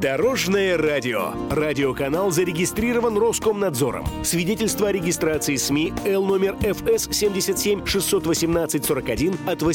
Дорожное радио. Радиоканал зарегистрирован Роскомнадзором. Свидетельство о регистрации СМИ Л номер ФС 77 618 41 от